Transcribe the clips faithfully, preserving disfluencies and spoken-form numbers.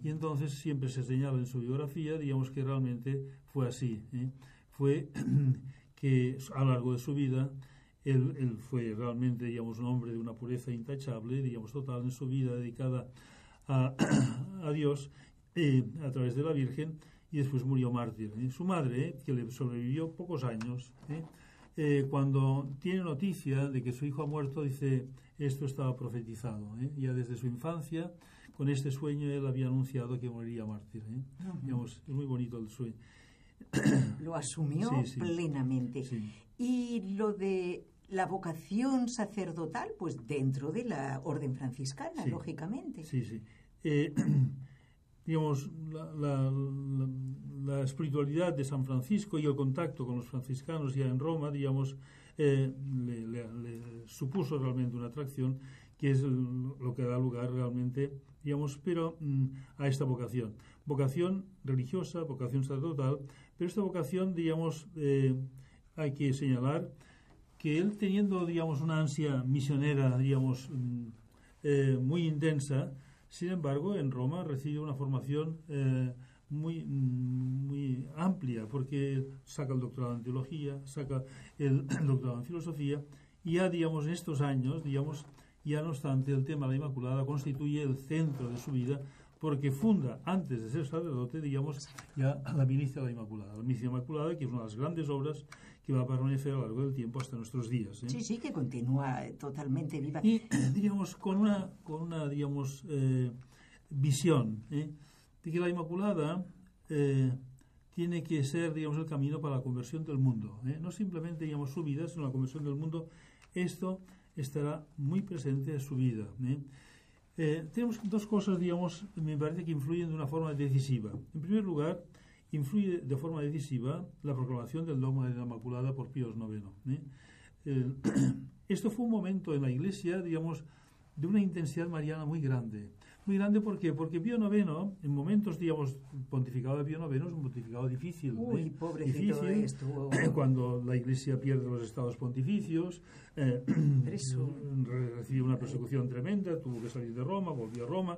Y entonces siempre se señala en su biografía, digamos, que realmente fue así, ¿eh? Fue que a lo largo de su vida él, él fue realmente, digamos, un hombre de una pureza intachable, digamos, total en su vida dedicada a, a Dios eh, a través de la Virgen, y después murió mártir, ¿eh? Su madre, eh, que le sobrevivió pocos años, ¿eh? Eh, cuando tiene noticia de que su hijo ha muerto, dice, esto estaba profetizado, ¿eh? Ya desde su infancia, con este sueño, él había anunciado que moriría mártir, ¿eh? Uh-huh. Digamos, es muy bonito el sueño. Lo asumió sí, sí, plenamente. Sí. Y lo de la vocación sacerdotal, pues dentro de la orden franciscana, sí, lógicamente. Sí, sí. Eh, digamos, la, la, la, la espiritualidad de San Francisco y el contacto con los franciscanos ya en Roma, digamos, eh, le, le, le supuso realmente una atracción que es lo que da lugar realmente, digamos, pero mm, a esta vocación. Vocación religiosa, vocación sacerdotal, pero esta vocación, digamos, eh, hay que señalar que él, teniendo, digamos, una ansia misionera, digamos, mm, eh, muy intensa, sin embargo, en Roma recibe una formación eh, muy, muy amplia, porque saca el doctorado en teología, saca el, el doctorado en filosofía, y ya, digamos, en estos años, digamos, ya no obstante, el tema de la Inmaculada constituye el centro de su vida, porque funda, antes de ser sacerdote, digamos, ya la milicia de la Inmaculada. La milicia Inmaculada, que es una de las grandes obras que va a permanecer a lo largo del tiempo hasta nuestros días, ¿eh? Sí, sí, que continúa totalmente viva. Y, digamos, con una, con una digamos, eh, visión, ¿eh? de que la Inmaculada eh, tiene que ser, digamos, el camino para la conversión del mundo, ¿eh? No simplemente, digamos, su vida, sino la conversión del mundo. Esto estará muy presente en su vida, ¿eh? Eh, tenemos dos cosas, digamos, me parece que influyen de una forma decisiva. En primer lugar, influye de forma decisiva la proclamación del dogma de la Inmaculada por Pío noveno, ¿eh? Eh, esto fue un momento en la Iglesia, digamos, de una intensidad mariana muy grande. Muy grande, ¿por qué? Porque Pío noveno, en momentos, digamos, pontificado de Pío noveno es un pontificado difícil. Uy, ¿eh? pobrecito difícil, esto. Cuando la Iglesia pierde los estados pontificios, eh, recibió una persecución tremenda, tuvo que salir de Roma, volvió a Roma.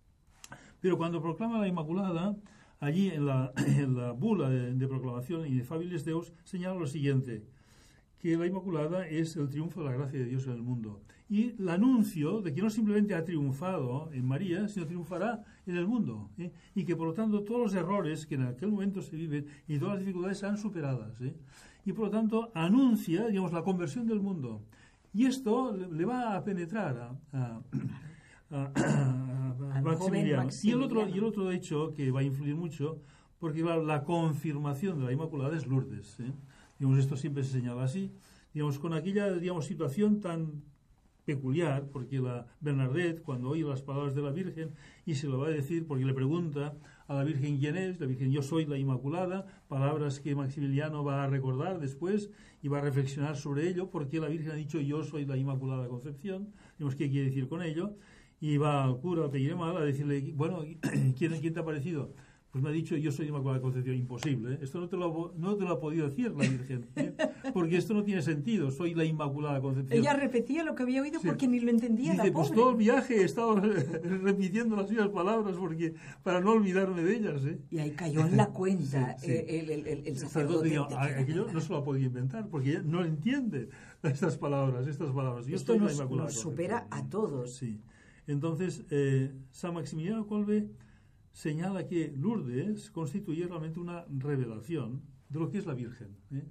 Pero cuando proclama la Inmaculada, allí en la, en la bula de, de proclamación Inefabilis Deus, señala lo siguiente, que la Inmaculada es el triunfo de la gracia de Dios en el mundo. Y el anuncio de que no simplemente ha triunfado en María, sino triunfará en el mundo, ¿eh? Y que, por lo tanto, todos los errores que en aquel momento se viven y todas las dificultades serán superadas, ¿eh? Y, por lo tanto, anuncia, digamos, la conversión del mundo. Y esto le, le va a penetrar a, a, a, a, a Maximiliano. Maximiliano. Y el otro, y el otro hecho que va a influir mucho, porque la, la confirmación de la Inmaculada es Lourdes, ¿eh? Digamos, esto siempre se señala así, digamos, con aquella, digamos, situación tan peculiar, porque la Bernadette, cuando oye las palabras de la Virgen, y se lo va a decir, porque le pregunta a la Virgen quién es, la Virgen, yo soy la Inmaculada, palabras que Maximiliano va a recordar después, y va a reflexionar sobre ello, porque la Virgen ha dicho, yo soy la Inmaculada Concepción, digamos, ¿qué quiere decir con ello? Y va al cura, al Peguiremal, a decirle, bueno, ¿quién, ¿quién te ha parecido? Pues me ha dicho, yo soy Inmaculada Concepción. Imposible, ¿eh? Esto no te, lo, no te lo ha podido decir la Virgen, ¿eh? Porque esto no tiene sentido, soy la Inmaculada Concepción. Ella repetía lo que había oído, sí, porque ni lo entendía. Dice, la pues pobre. todo el viaje he estado repitiendo las mismas palabras porque para no olvidarme de ellas, ¿eh? Y ahí cayó en la cuenta, sí, sí. El, el, el, el sacerdote. Digo, aquello no se lo ha podido inventar porque ella no entiende estas palabras, estas palabras. Yo esto soy nos, la Inmaculada nos supera a todos. Sí. Entonces, eh, San Maximiliano Kolbe señala que Lourdes constituye realmente una revelación de lo que es la Virgen, ¿eh?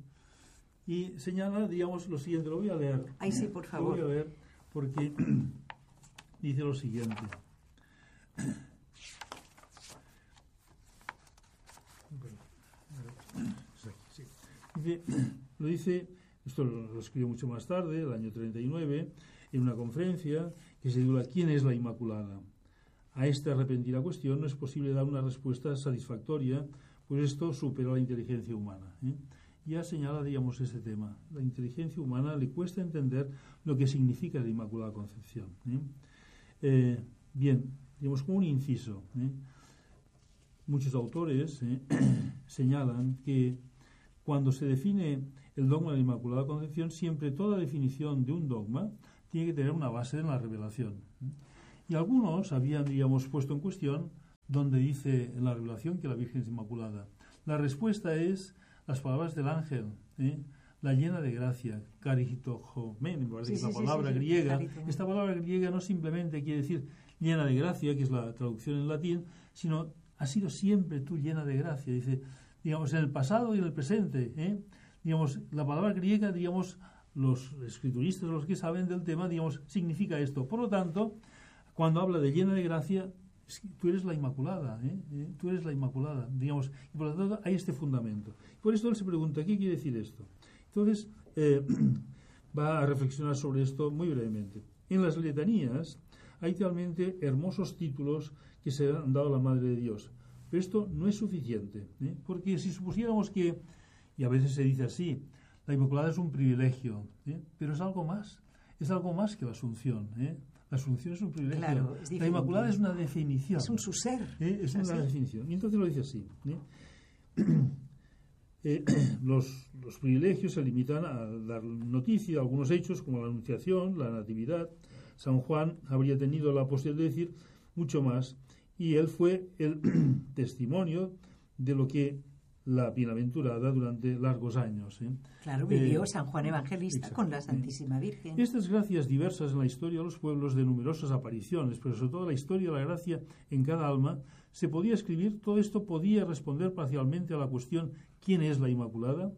Y señala, digamos, lo siguiente, lo voy a leer. Ay, sí, por favor. Lo voy a leer porque dice lo siguiente. Dice, lo dice, esto lo escribió mucho más tarde, el año treinta y nueve, en una conferencia que se titula ¿Quién es la Inmaculada? A esta repentina cuestión no es posible dar una respuesta satisfactoria, pues esto supera la inteligencia humana, ¿eh? Ya señala, digamos, este tema. La inteligencia humana le cuesta entender lo que significa la Inmaculada Concepción, ¿eh? Eh, bien, digamos, como un inciso, ¿eh? Muchos autores ¿eh? señalan que cuando se define el dogma de la Inmaculada Concepción, siempre toda definición de un dogma tiene que tener una base en la revelación, ¿eh? Y algunos habían, digamos, puesto en cuestión donde dice en la revelación que la Virgen es inmaculada? La respuesta es las palabras del ángel, ¿eh? La llena de gracia, caritojomen, me parece sí, que es sí, la palabra sí, sí, griega. sí, Esta palabra griega no simplemente quiere decir llena de gracia, que es la traducción en latín, sino has sido siempre tú llena de gracia. Dice, digamos, en el pasado y en el presente, ¿eh? Digamos, la palabra griega, digamos, los escrituristas, los que saben del tema, digamos, significa esto. Por lo tanto, cuando habla de llena de gracia, es que tú eres la Inmaculada, ¿eh? ¿Eh? Tú eres la Inmaculada, digamos, y por lo tanto hay este fundamento. Por esto él se pregunta, ¿qué quiere decir esto? Entonces, eh, va a reflexionar sobre esto muy brevemente. En las letanías hay realmente hermosos títulos que se han dado a la Madre de Dios, pero esto no es suficiente, ¿eh? Porque si supusiéramos que, y a veces se dice así, la Inmaculada es un privilegio, ¿eh? Pero es algo más, es algo más que la Asunción, ¿eh? La Asunción es un privilegio. Claro, es la Inmaculada es una definición. Es un su ser. ¿Eh? Es una así. definición. Y entonces lo dice así. ¿eh? Eh, los, los privilegios se limitan a dar noticia de algunos hechos como la Anunciación, la Natividad. San Juan habría tenido la posibilidad de decir mucho más, y él fue el testimonio de lo que la bienaventurada durante largos años. ¿eh? Claro, vivió Eh, San Juan Evangelista exacto, con la Santísima Virgen. Estas gracias diversas en la historia de los pueblos, de numerosas apariciones, pero sobre todo la historia de la gracia en cada alma, se podía escribir, todo esto podía responder parcialmente a la cuestión ¿quién es la Inmaculada?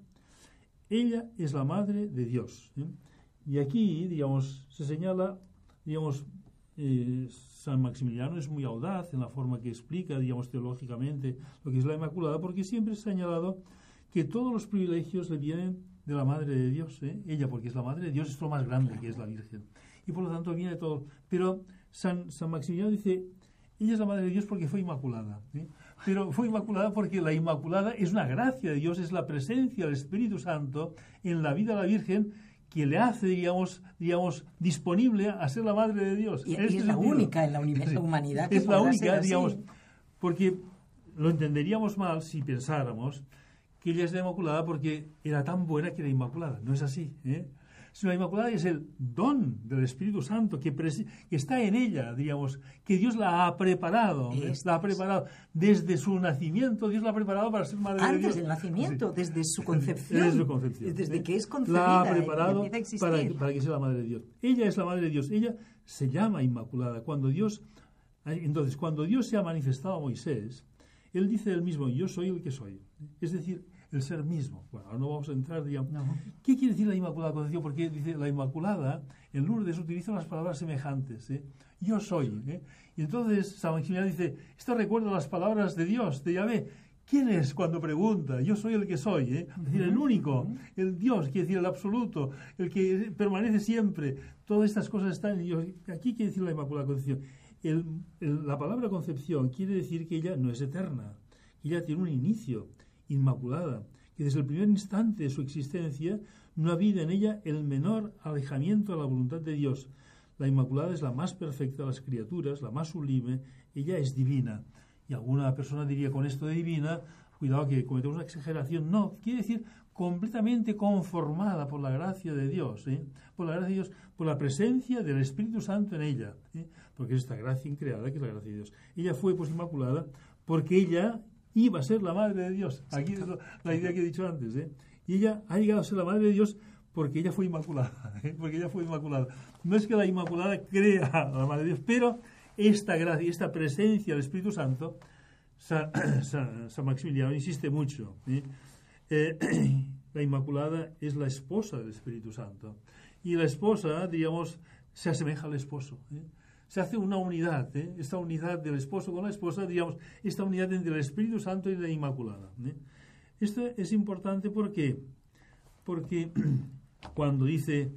Ella es la Madre de Dios. ¿eh? Y aquí, digamos, se señala, digamos, eh, San Maximiliano es muy audaz en la forma que explica, digamos, teológicamente lo que es la Inmaculada, porque siempre se ha señalado que todos los privilegios le vienen de la Madre de Dios, ¿eh? Ella, porque es la Madre de Dios, es lo más grande que es la Virgen. Y por lo tanto viene de todo. Pero San, San Maximiliano dice, ella es la Madre de Dios porque fue inmaculada. ¿eh? Pero fue inmaculada porque la Inmaculada es una gracia de Dios, es la presencia del Espíritu Santo en la vida de la Virgen que le hace, digamos, digamos disponible a ser la Madre de Dios. Y, este y es la sentido. única en la uni- humanidad que Es la podrá única, ser así. digamos, porque lo entenderíamos mal si pensáramos que ella es la Inmaculada porque era tan buena que era Inmaculada. No es así, ¿eh? Sino la Inmaculada es el don del Espíritu Santo que, presi- que está en ella, digamos, que Dios la ha preparado, ¿eh? Es- la ha preparado desde su nacimiento. Dios la ha preparado para ser Madre de Dios. Antes del nacimiento, Sí. desde su concepción. Desde su concepción. Desde ¿eh? que es concebida La ha y preparado empieza a existir. para, que- para que sea la Madre de Dios. Ella es la Madre de Dios. Ella se llama Inmaculada. Cuando Dios, entonces, cuando Dios se ha manifestado a Moisés, Él dice él mismo, yo soy el que soy. Es decir, el ser mismo. Bueno, ahora no vamos a entrar, digamos. No. ¿Qué quiere decir la Inmaculada Concepción? Porque dice la Inmaculada, en Lourdes utiliza las palabras semejantes. ¿eh? Yo soy. ¿eh? Y entonces San Maximiliano dice, esto recuerda las palabras de Dios, de Yahvé. ¿Quién es cuando pregunta? Yo soy el que soy. ¿eh? Es decir, el único, el Dios, quiere decir el absoluto, el que permanece siempre. Todas estas cosas están en Dios. Aquí quiere decir la Inmaculada Concepción. El, el, la palabra concepción quiere decir que ella no es eterna, que ella tiene un inicio, inmaculada, que desde el primer instante de su existencia no ha habido en ella el menor alejamiento de la voluntad de Dios. La Inmaculada es la más perfecta de las criaturas, la más sublime, ella es divina. Y alguna persona diría con esto de divina, cuidado que cometemos una exageración. No, quiere decir completamente conformada por la gracia de Dios, ¿eh? por la gracia de Dios, por la presencia del Espíritu Santo en ella, ¿eh? porque es esta gracia increada que es la gracia de Dios. Ella fue pues inmaculada porque ella iba a ser la Madre de Dios. Aquí es la idea que he dicho antes. ¿eh? Y ella ha llegado a ser la Madre de Dios porque ella fue inmaculada. ¿eh? Porque ella fue inmaculada. No es que la Inmaculada crea a la Madre de Dios, pero esta gracia, esta presencia del Espíritu Santo, San, San, San Maximiliano insiste mucho. ¿eh? Eh, la Inmaculada es la esposa del Espíritu Santo. Y la esposa, digamos, se asemeja al esposo. ¿eh? Se hace una unidad, ¿eh? esta unidad del esposo con la esposa, digamos, esta unidad entre el Espíritu Santo y la Inmaculada. ¿eh? Esto es importante porque, porque cuando dice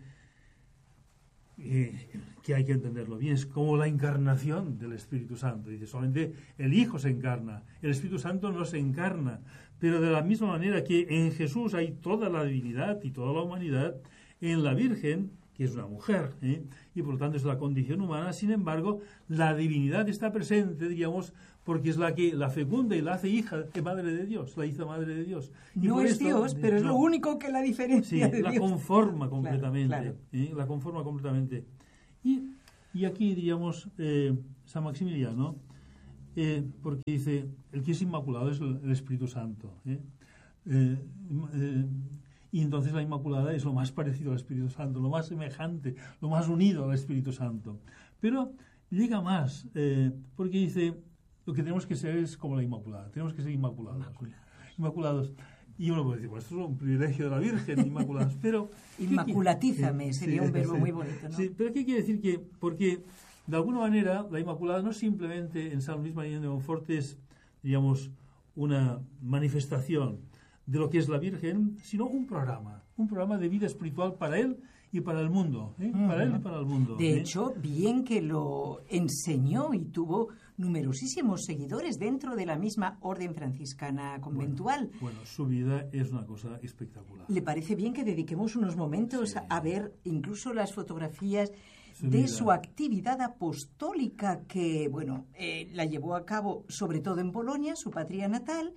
eh, que hay que entenderlo bien, es como la encarnación del Espíritu Santo. Dice, solamente el Hijo se encarna, el Espíritu Santo no se encarna, pero de la misma manera que en Jesús hay toda la divinidad y toda la humanidad, en la Virgen, que es una mujer, ¿eh? y por lo tanto es la condición humana, sin embargo, la divinidad está presente, digamos, porque es la que la fecunda y la hace hija de Madre de Dios, la hizo Madre de Dios. Y no es esto, Dios, pero es no, lo único que la diferencia sí, de la Dios. conforma completamente, Claro, claro. ¿eh? la conforma completamente. Y, y aquí, digamos, eh, San Maximiliano eh, porque dice, el que es inmaculado es el, el Espíritu Santo. ¿eh? Eh, eh, y entonces la Inmaculada es lo más parecido al Espíritu Santo, lo más semejante, lo más unido al Espíritu Santo. Pero llega más, eh, porque dice, lo que tenemos que ser es como la Inmaculada, tenemos que ser inmaculados. Inmaculados. inmaculados. Y uno puede decir, pues esto es un privilegio de la Virgen, inmaculados, pero... Inmaculatízame, ¿qué, sería sí, un verbo sí, muy bonito, ¿no? Sí, pero ¿qué quiere decir? Que, porque, de alguna manera, la Inmaculada no simplemente en San Luis María de Montfort es, digamos, una manifestación de lo que es la Virgen, sino un programa, un programa de vida espiritual para él y para el mundo, ¿eh? uh-huh. para él y para el mundo. De ¿eh? hecho, bien que lo enseñó y tuvo numerosísimos seguidores dentro de la misma orden franciscana conventual. Bueno, bueno, su vida es una cosa espectacular. ¿Le parece bien que dediquemos unos momentos sí. a ver incluso las fotografías su de vida. Su actividad apostólica que, bueno, eh, la llevó a cabo sobre todo en Polonia, su patria natal,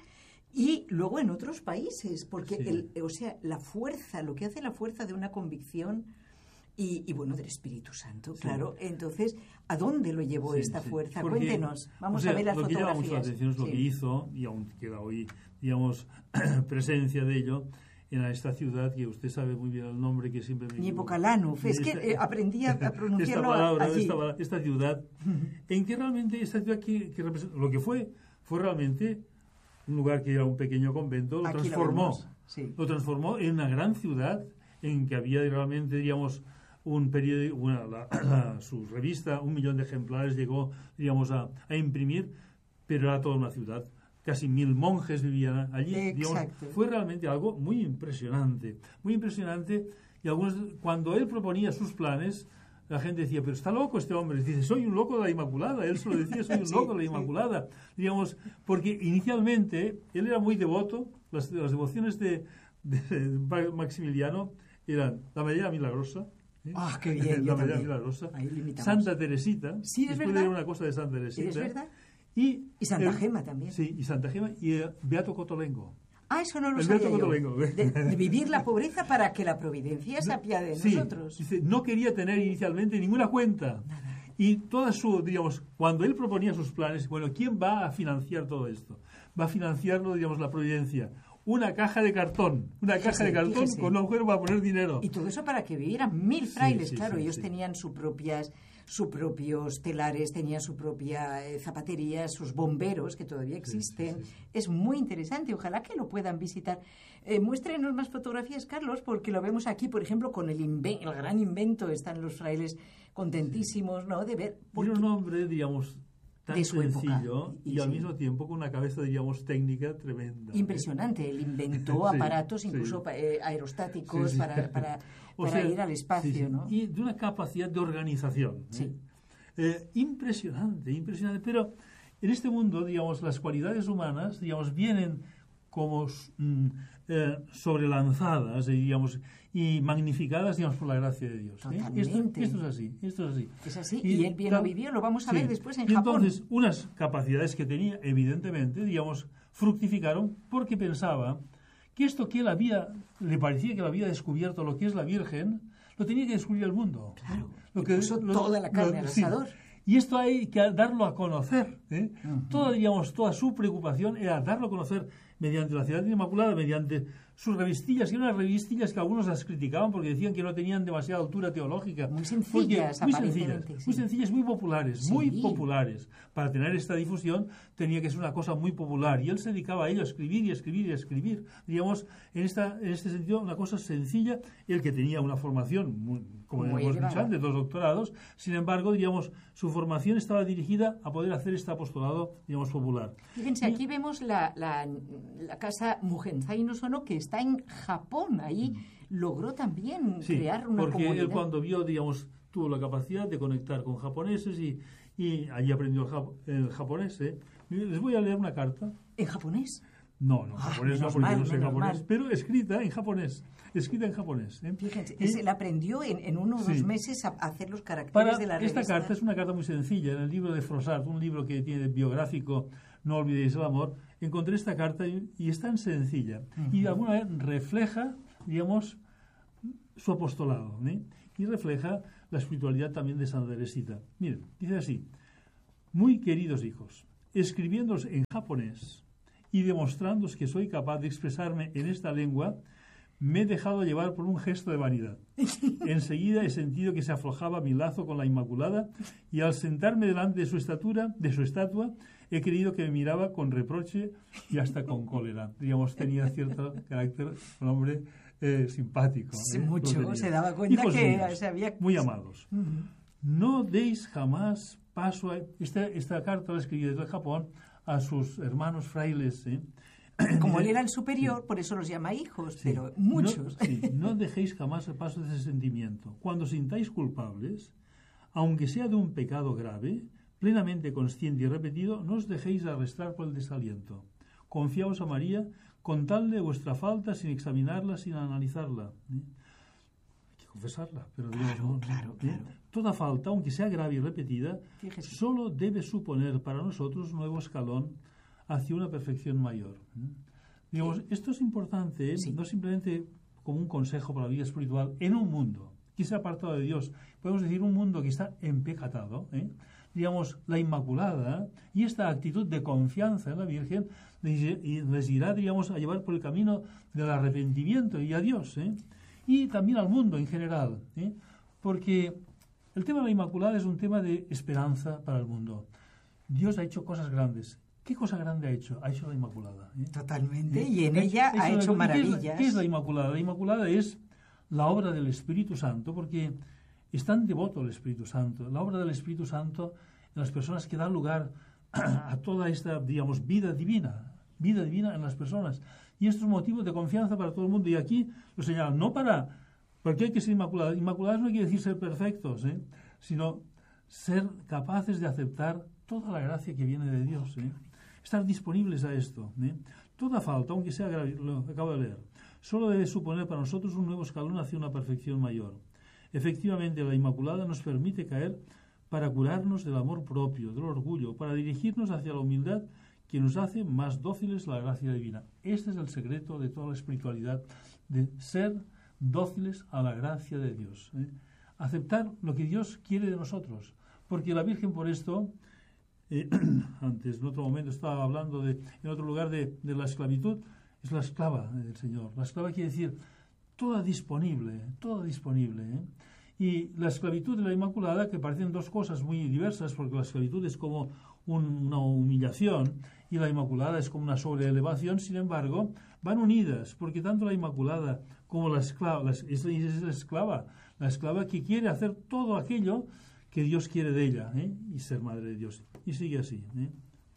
y luego en otros países, porque, sí. el, o sea, la fuerza, lo que hace la fuerza de una convicción y, y bueno, del Espíritu Santo, sí. claro. Entonces, ¿a dónde lo llevó sí, esta sí. fuerza? Porque, cuéntenos, vamos o sea, a ver las lo fotografías. Lo que llama mucho la atención es lo sí. que hizo, y aún queda hoy, digamos, presencia de ello, en esta ciudad, que usted sabe muy bien el nombre, que siempre me... Niepokalanów, es que eh, aprendí a, a pronunciarlo esta palabra, allí. Esta, esta ciudad, en que realmente esta ciudad que, que representa, lo que fue, fue realmente un lugar que era un pequeño convento, lo Aquí transformó, lo, sí. lo transformó en una gran ciudad en que había realmente, digamos, un periódico, una, la, la, su revista, un millón de ejemplares llegó, digamos, a, a imprimir, pero era toda una ciudad. Casi mil monjes vivían allí. Digamos, fue realmente algo muy impresionante, muy impresionante. Y algunos, cuando él proponía sus planes, la gente decía, pero está loco este hombre. Dice, soy un loco de la Inmaculada. Él se lo decía, soy un loco sí, de la Inmaculada. Sí. Digamos, porque inicialmente él era muy devoto. Las, las devociones de, de, de Maximiliano eran la María Milagrosa. ¿eh? ¡Ah, qué bien! La María Milagrosa. Santa Teresita. Sí, es Después verdad. de una cosa de Santa Teresita. ¿Es verdad? Y, y Santa el, Gema también. Sí, y Santa Gema y eh, Beato Cotolengo. Ah, eso no lo el sabía Beato yo. Cotolengo. De, de vivir la pobreza para que la providencia se apiade de sí, nosotros. Dice, no quería tener inicialmente ninguna cuenta. Nada. Y toda su, digamos, cuando él proponía sus planes, bueno, ¿quién va a financiar todo esto? Va a financiarlo, digamos, la providencia. Una caja de cartón, una fíjese, caja de cartón fíjese. con un agujero para poner dinero. Y todo eso para que vivieran mil frailes, sí, sí, claro, sí, ellos sí. tenían sus propias, sus propios telares, tenían su propia eh, zapatería, sus bomberos, que todavía existen. Sí, sí, sí. Es muy interesante, ojalá que lo puedan visitar. Eh, muéstrenos más fotografías, Carlos, porque lo vemos aquí, por ejemplo, con el, inven- el gran invento, están los frailes contentísimos, sí. ¿no?, de ver... Porque... Era un hombre, digamos... tan sencillo y, y, y al sí. mismo tiempo con una cabeza, diríamos, técnica tremenda. Impresionante. Él inventó sí, aparatos, incluso sí. eh, aerostáticos, sí, sí. para, para, para sea, ir al espacio, sí, sí. ¿no? Y de una capacidad de organización. ¿eh? Sí. Eh, impresionante, impresionante. Pero en este mundo, digamos, las cualidades humanas, digamos, vienen como mm, eh, sobrelanzadas, digamos, y magnificadas, digamos, por la gracia de Dios. ¿eh? Esto, esto es así, esto es así. Es así, y, y él bien tal, lo vivió, lo vamos a sí. ver después en y Japón. Entonces, unas capacidades que tenía, evidentemente, digamos, fructificaron porque pensaba que esto que él había, le parecía que lo había descubierto, lo que es la Virgen, lo tenía que descubrir el mundo. Claro, ¿eh? Lo que, puso lo, toda la carne al asador. Sí. Y esto hay que darlo a conocer. ¿eh? Uh-huh. Toda, digamos, toda su preocupación era darlo a conocer mediante la Ciudad Inmaculada, mediante sus revistillas, que eran unas revistillas que algunos las criticaban porque decían que no tenían demasiada altura teológica. Muy sencillas, muy sencillas, sí. muy sencillas, muy populares, sí. muy populares. Para tener esta difusión tenía que ser una cosa muy popular. Y él se dedicaba a ello, a escribir y escribir y escribir. Digamos, en, esta, en este sentido, una cosa sencilla. Él que tenía una formación, muy, como muy hemos dicho antes, dos doctorados, sin embargo, digamos, su formación estaba dirigida a poder hacer este apostolado, digamos, popular. Fíjense, y, aquí vemos la, la, la casa Muhenzai no Sono, que está en Japón. Ahí mm. logró también sí, crear una porque comunidad. Porque él cuando vio, digamos, tuvo la capacidad de conectar con japoneses y, y allí aprendió el, jap- el japonés. ¿eh? Les voy a leer una carta. ¿En japonés? No, no, en japonés ah, no, porque mal, no sé japonés, mal. pero escrita en japonés. Escrita en japonés. ¿eh? Fíjense, y, él aprendió en, en uno o dos sí. meses a hacer los caracteres Para de la esta revista. Carta es una carta muy sencilla. En el libro de Froissart, un libro que tiene biográfico, No olvidéis el amor, encontré esta carta y, y es tan sencilla. Uh-huh. Y de alguna manera refleja, digamos, su apostolado. ¿eh? Y refleja la espiritualidad también de Santa Teresita. Miren, dice así: muy queridos hijos, escribiéndolos en japonés y demostrándoos que soy capaz de expresarme en esta lengua, me he dejado llevar por un gesto de vanidad. Enseguida he sentido que se aflojaba mi lazo con la Inmaculada y al sentarme delante de su estatura, de su estatua, he creído que me miraba con reproche y hasta con cólera. Digamos, tenía cierto carácter, un hombre eh, simpático. Sí, ¿eh? mucho, se daba cuenta Hijos que míos, se había... muy amados. Uh-huh. No deis jamás paso a... Esta, esta carta la escribí desde Japón a sus hermanos frailes, ¿eh? Como él era el superior, sí. Por eso los llama hijos, sí. Pero muchos. No, sí, no dejéis jamás el paso de ese sentimiento. Cuando sintáis culpables, aunque sea de un pecado grave, plenamente consciente y repetido, no os dejéis arrastrar por el desaliento. Confiaos a María, contadle vuestra falta sin examinarla, sin analizarla. ¿eh? Hay que confesarla, pero claro, digamos, claro, ¿eh? claro. Toda falta, aunque sea grave y repetida, Fíjese. Solo debe suponer para nosotros un nuevo escalón hacia una perfección mayor. ¿eh? Digamos, esto es importante, ¿eh? Sí. No simplemente como un consejo para la vida espiritual en un mundo que se ha apartado de Dios. Podemos decir un mundo que está empecatado. ¿eh? Digamos, la Inmaculada y esta actitud de confianza en la Virgen les irá, digamos, a llevar por el camino del arrepentimiento y a Dios. ¿eh? Y también al mundo en general. ¿eh? Porque el tema de la Inmaculada es un tema de esperanza para el mundo. Dios ha hecho cosas grandes. ¿Qué cosa grande ha hecho? Ha hecho la Inmaculada. ¿eh? Totalmente. ¿Eh? Y en ella ha hecho la, maravillas. ¿qué es, ¿Qué es la Inmaculada? La Inmaculada es la obra del Espíritu Santo, porque es tan devoto el Espíritu Santo. La obra del Espíritu Santo en las personas que dan lugar a toda esta, digamos, vida divina. Vida divina en las personas. Y esto es un motivo de confianza para todo el mundo. Y aquí lo señalan, no para... Porque hay que ser inmaculados. Inmaculados no quiere decir ser perfectos, ¿eh? Sino ser capaces de aceptar toda la gracia que viene de Dios. ¿eh? Estar disponibles a esto. ¿eh? Toda falta, aunque sea grave, lo acabo de leer, solo debe suponer para nosotros un nuevo escalón hacia una perfección mayor. Efectivamente, la Inmaculada nos permite caer para curarnos del amor propio, del orgullo, para dirigirnos hacia la humildad que nos hace más dóciles a la gracia divina. Este es el secreto de toda la espiritualidad, de ser dóciles a la gracia de Dios. ¿eh? Aceptar lo que Dios quiere de nosotros. Porque la Virgen, por esto, eh, antes, en otro momento, estaba hablando de, en otro lugar de, de la esclavitud, es la esclava del Señor. La esclava quiere decir toda disponible, toda disponible. ¿eh? Y la esclavitud de la Inmaculada, que parecen dos cosas muy diversas, porque la esclavitud es como un, una humillación y la Inmaculada es como una sobreelevación, sin embargo, van unidas, porque tanto la Inmaculada como la esclava, la, es, es la esclava, la esclava que quiere hacer todo aquello que Dios quiere de ella, ¿eh? y ser madre de Dios. Y sigue así. ¿eh?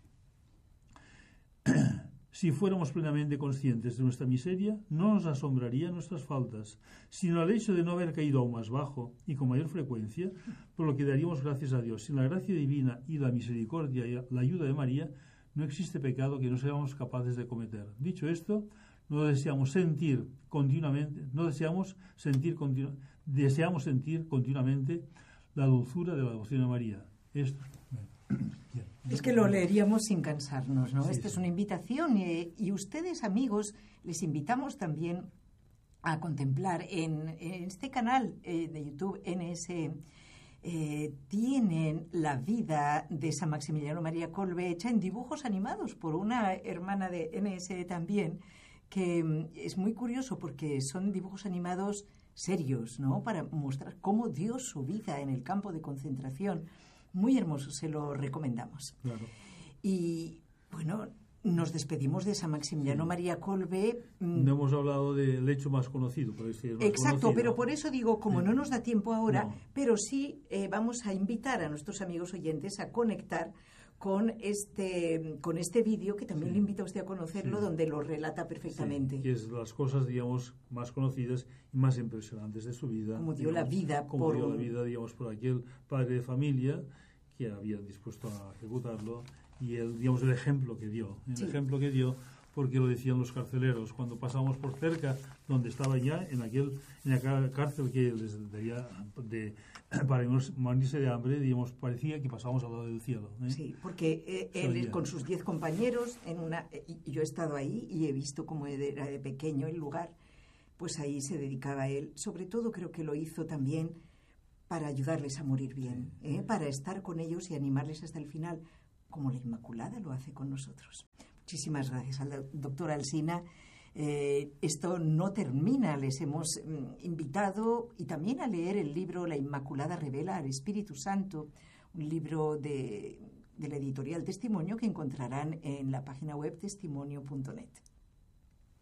Si fuéramos plenamente conscientes de nuestra miseria, no nos asombrarían nuestras faltas, sino el hecho de no haber caído aún más bajo y con mayor frecuencia, por lo que daríamos gracias a Dios. Sin la gracia divina y la misericordia y la ayuda de María, no existe pecado que no seamos capaces de cometer. Dicho esto, no deseamos sentir continuamente, no deseamos sentir continu, deseamos sentir continuamente la dulzura de la devoción a María. Esto. Es que lo leeríamos sin cansarnos, ¿no? Sí, Esta sí. es una invitación eh, y ustedes, amigos, les invitamos también a contemplar en, en este canal eh, de YouTube N S. Eh, tienen la vida de San Maximiliano María Kolbe hecha en dibujos animados por una hermana de N S también, que mm, es muy curioso porque son dibujos animados serios, ¿no? Para mostrar cómo dio su vida en el campo de concentración. Muy hermoso, se lo recomendamos. Claro. Y, bueno, nos despedimos de San Maximiliano sí. María Kolbe. No hemos hablado del hecho más conocido. Por decir, más Exacto, conocido. Pero por eso digo, como sí. no nos da tiempo ahora, no. pero sí eh, vamos a invitar a nuestros amigos oyentes a conectar con este con este vídeo, que también sí. le invito a usted a conocerlo, sí. donde lo relata perfectamente. Sí, que es las cosas, digamos, más conocidas y más impresionantes de su vida. Como dio digamos, la vida como por... dio la vida, digamos, por aquel padre de familia que había dispuesto a ejecutarlo, y el, digamos, el ejemplo que dio, el sí. ejemplo que dio, porque lo decían los carceleros cuando pasamos por cerca donde estaba ya en aquel en aquella cárcel que les daría de, para morirse de hambre, digamos, parecía que pasábamos al lado del cielo. ¿eh? Sí, porque eh, él so, con sus diez compañeros, en una, y yo he estado ahí y he visto cómo era de pequeño el lugar, pues ahí se dedicaba a él. Sobre todo creo que lo hizo también para ayudarles a morir bien, ¿eh? Para estar con ellos y animarles hasta el final, como la Inmaculada lo hace con nosotros. Muchísimas gracias al doctor Alsina. Eh, esto no termina, les hemos mm, invitado y también a leer el libro La Inmaculada revela al Espíritu Santo, un libro de, de la editorial Testimonio que encontrarán en la página web testimonio punto net.